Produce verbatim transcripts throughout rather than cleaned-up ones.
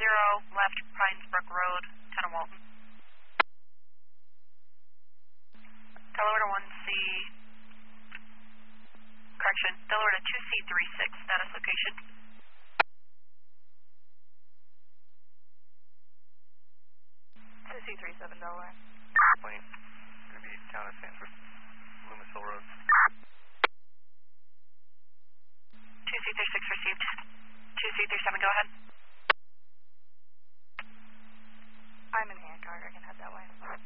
left Pinesbrook Road, ten of Walton. Delaware to one C, correction, Delaware to two C three six, status location. two C three seven, Delaware. Plane, going to be down at Sanford, Loomis Hill Road. two C three six received. two C three seven, go ahead. I'm in Hancock, I can head that way.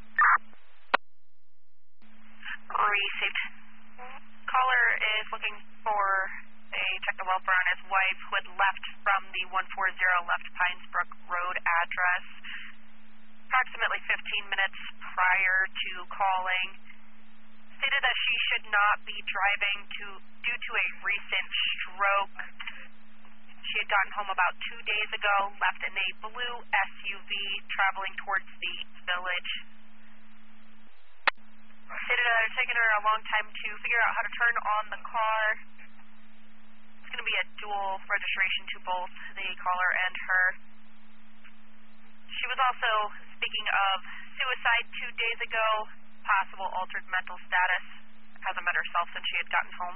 Received. Caller is looking for a check the welfare on his wife who had left from the one forty left Pinesbrook Road address approximately fifteen minutes prior to calling. Stated that she should not be driving to, due to a recent stroke. She had gotten home about two days ago, left in a blue S U V traveling towards the village. Stated that it had taken her a long time to figure out how to turn on the car. It's going to be a dual registration to both the caller and her. She was also speaking of suicide two days ago, possible altered mental status. Hasn't met herself since she had gotten home.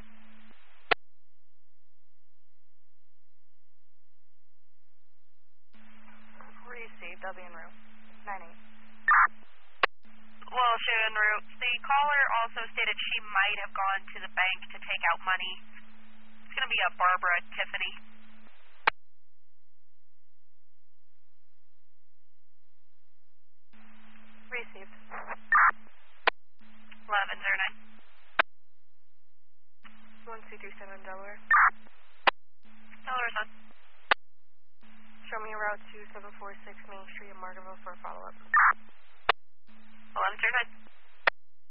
Received, I'll be en route. nine eight. Well, she en route. The caller also stated she might have gone to the bank to take out money. It's going to be a Barbara Tiffany. Received. eleven oh nine. one C three seven, Delaware. Delaware's on. Show me a route to seven four six Main Street in Margaretville for a follow-up. eleven oh nine.